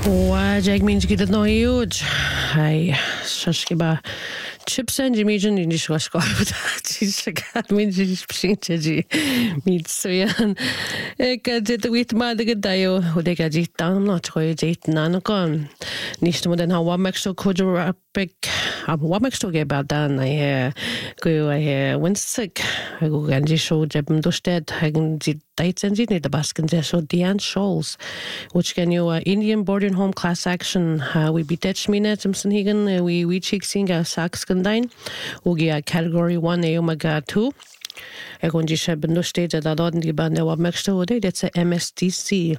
Jag minns inte något huge. Hej, så ska bara chips and Jimmy in die Schwarzkopf. Das ist minns ich bestimmt mit so ein. Ich hatte wit mal gedayo, und ich hatte dann noch zwei Zeiten angekommen. Nicht nur den Hawa Maxo Kojurapik, aber was Maxo gebaut dann go Winsick. Go ganji show jebm dostet, hagen die Daitsen nicht der Basken der so Diane Scholes, which can you Indian boarding home class action. We beat Dutch minutes Simpson Higan, we cheek sing a sax condain, we category 1 omega 2. Egon die Scheben dostet da dort die Bande was Maxo, that's a MSDC.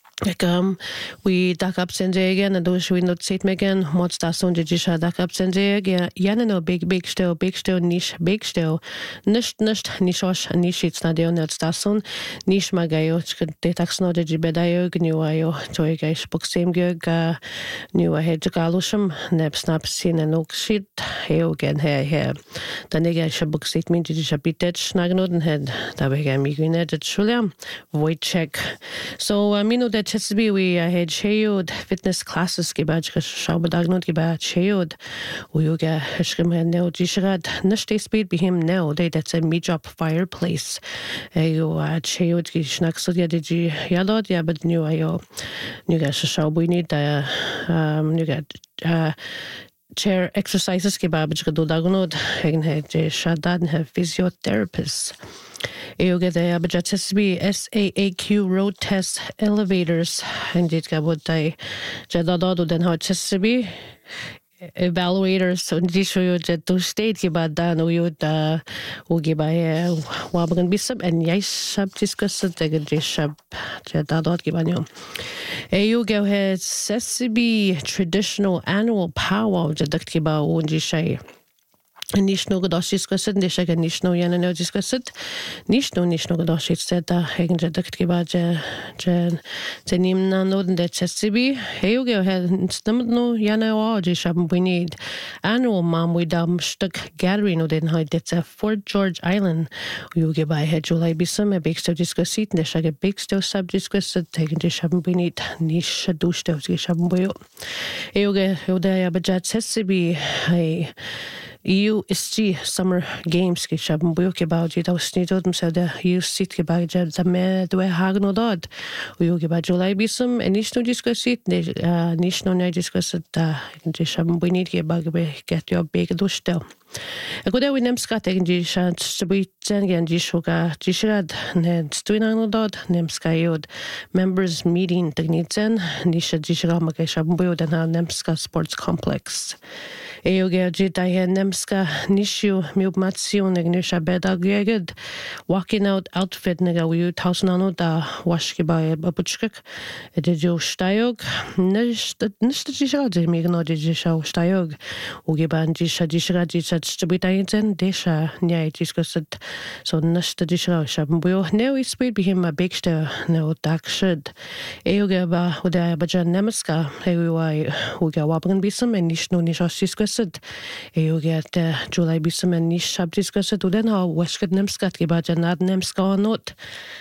We duck up Sense again, and those we not sit again. What's that sound? Did you duck up Sense again? No big still, niche, big still. Nicht, niche, it's not the only station. Niche magayo, the tax no did you bedayo, new ayo, toy guys, book same gig, new ahead to galusham, neb snap sin and oak shit, hey again, here. The nigga should book seat mean did you be dead, snagnoden head, that began me green edged Julian, void check. So, I mean, that we had shayod fitness classes gibaj shabadagnot giba shayod uyuga hishrim neo jishrad nashte speed behim neo they that's a mijop fireplace ayo shayod gishnakso ya digi yalod ya but new ayo nuga shabu need nuga chair exercises gibaj gadodagnot hegen had shadan have physiotherapists. Eugede abjactsb SAAQ road test elevators indeed gabodai jadadado den htsb evaluators so disho jetu state gibada no yuda ugiba wabagan bisab and yais sub discuss the jishab jadadot gibanyo Euge has SCB traditional annual powwow jadaktiba unjishay Nicht nur gedacht discussed, nicht again nicht nur jene no discussed, nicht nur gedacht jetzt da eigentlich gedacht gebaje je nimna no den CCB heuge stimmt no jene oje haben we need annual mom we dam stuck gathering no den halt it's a Fort George Island heuge bei het July bisum a big stuff discussed nicht again big stuff sub discussed eigentlich haben we need nicht du stuff haben wir heuge ja budget CCB hey USG Summer Games ki shabn buyuk about it was snidodm so the you sit gebag the me do hagen or dod u gebag July bisum and nicht nur diskussit nicht nur diskussit da die shabn bunit gebag get your big dostel Agoda we nemskat irgendwie shat stubiten gen die shuga dishrad ne stuinano dod nemskayod members meeting technitzen nisha dishrama ke shabn buyud na nemska sports complex Euge jita nemska nishu miubmatsion ignisha bedageged walking out outfit nega we tausnano da washkiba babuchkik edjo stayog nicht dishrad mir no disha stayog ugeban disha stubitainten desha nyai discussed so nicht disha shabbuyo no we speed behim a big stir no dakshid Euge ba uda bajan nemska hewai uga wabgen bisum and nicht nur nicht discussed Euge July bisum and nicht hab discussed den ha washked nemskat gebajan nad nemska not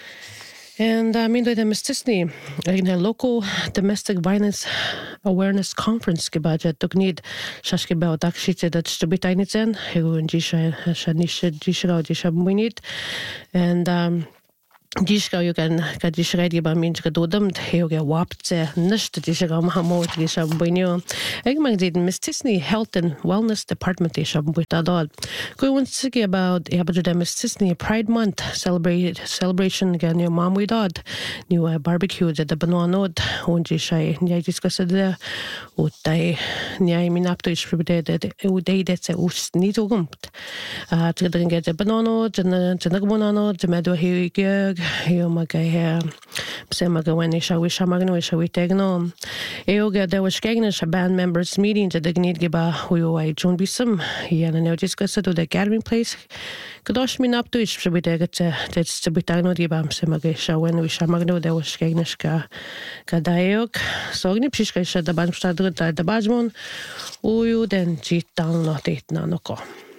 And I mean, the Mistisni in a local domestic violence awareness conference gebajet took need Shashkibao Dakshite that Stubitainitzen, who in Jisha Shanisha Jishra Jishamunit, and Jishka you can get ready by means gadodam, Heuge Wapze, Nist Jisham Hamo Jishabunio. Egmang did Miss Tisney Health and Wellness Department Shabutadod. Go on to about Abajada Miss Tisney Pride Month celebration again your mom we dod. New barbecue at the Bananod, Unjishai, Nya discussed there, Utai Nya Minapto is prepared Uday that's a Usnitogumpt. To get the banano, Janagmonano, the Meadow Hugeg. Eu magai psemaga when isha wisha magno isha witegno euga there was a band members meeting to the gnid giba who I June bisum yana no discussed to the gathering place Kadosh min up to ish pribitega that's to bitagno giba psemaga isha when wisha magno there was ka dayok so gni pshishka isha da ban stadr da bajmon uyu den jit down not it nanoko